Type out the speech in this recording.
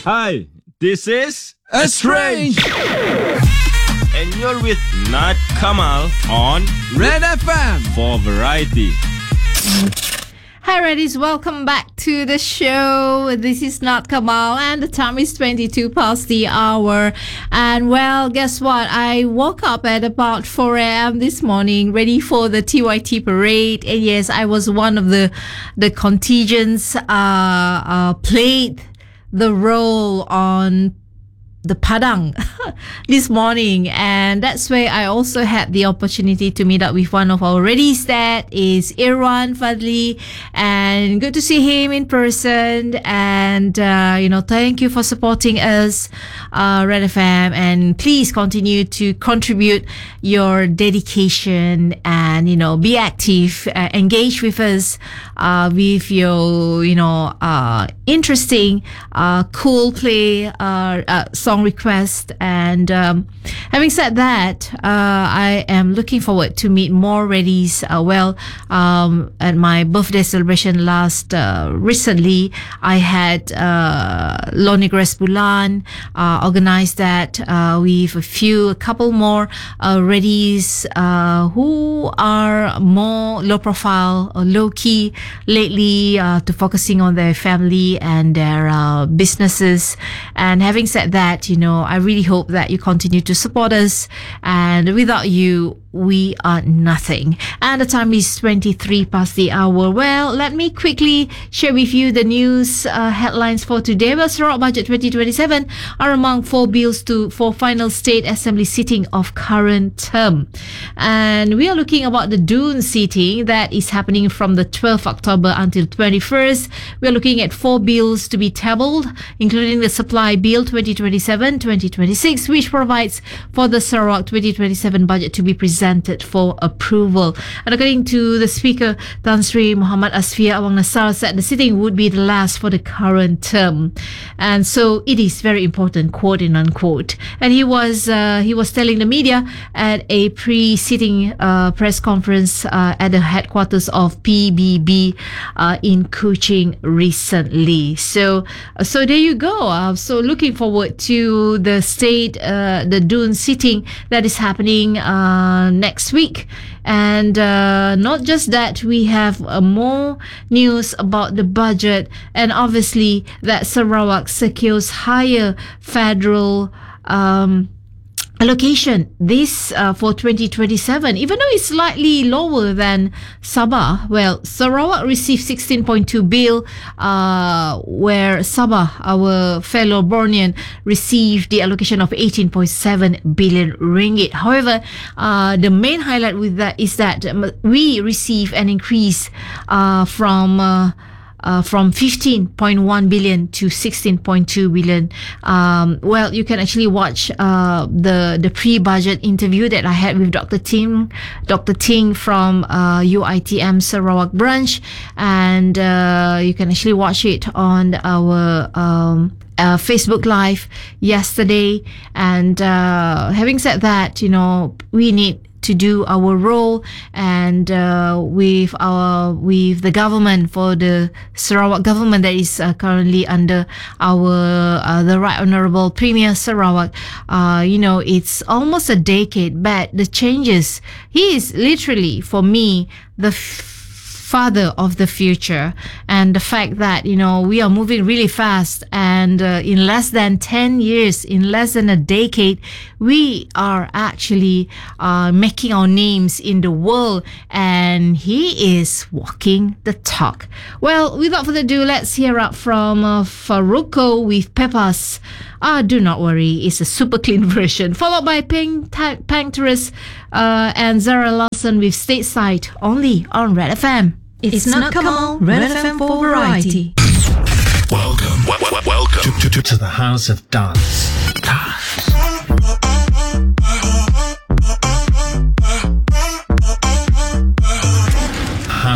Hi, this is Estrange, and you're with Nat Kamal on Red FM for variety. Hi Reddies, welcome back to the show. This is Nat Kamal and the time is 22 past the hour. And well, guess what? I woke up at about 4 a.m. this morning ready for the TYT parade. And yes, I was one of the contingents played the role on the Padang this morning, and that's where I also had the opportunity to meet up with one of our Reddies, that is Irwan Fadli, and good to see him in person. And thank you for supporting us, Red FM, and please continue to contribute your dedication and be active, engage with us with your interesting cool play song request. And having said that, I am looking forward to meet more Reddies. At my birthday celebration recently, I had Lonigres Bulan organized that with a couple more Reddies who are more low profile or low key lately, to focusing on their family and their businesses. And having said that, I really hope that you continue to support us, and without you, we are nothing. And the time is 23 past the hour. Well, let me quickly share with you the news headlines for today. Well, Sarawak Budget 2027 are among 4 bills for final state assembly sitting of current term. And we are looking about the Dune sitting that is happening from the 12th October until 21st. We are looking at 4 bills to be tabled, including the Supply Bill 2027-2026, which provides for the Sarawak 2027 budget to be presented for approval. And according to the Speaker, Tan Sri Muhammad Asfia Awang Nassar said the sitting would be the last for the current term. And so it is very important, quote and unquote. And he was telling the media at a pre-sitting press conference at the headquarters of PBB in Kuching recently. So there you go. So looking forward to the the Dune sitting that is happening next week. And not just that, we have more news about the budget, and obviously that Sarawak secures higher federal allocation this for 2027, even though it's slightly lower than Sabah. Well, Sarawak received 16.2 bill, where Sabah, our fellow Bornean, received the allocation of 18.7 billion ringgit. However, the main highlight with that is that we receive an increase from 15.1 billion to 16.2 billion. Well, you can actually watch the pre-budget interview that I had with Dr. Ting from UITM Sarawak branch, and you can actually watch it on our Facebook Live yesterday. And having said that, we need to do our role, and with the government, for the Sarawak government that is currently under the Right Honourable Premier Sarawak. It's almost a decade, but the changes, he is literally, for me, the father of the future. And the fact that we are moving really fast, and in less than 10 years, in less than a decade, we are actually making our names in the world, and he is walking the talk. Well, without further ado, let's hear up from Farruko with Pepas. Do not worry, it's a super clean version, followed by Pancterus and Zara Lawson with Stateside, only on Red FM. It's Nat Kamal, Red FM for variety. Welcome to the House of Dance.